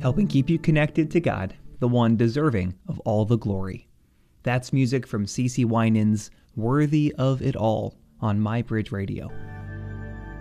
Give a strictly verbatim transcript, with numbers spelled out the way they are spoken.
helping keep you connected to God, the one deserving of all the glory. That's music from CeCe Winans' Worthy of It All on My Bridge Radio.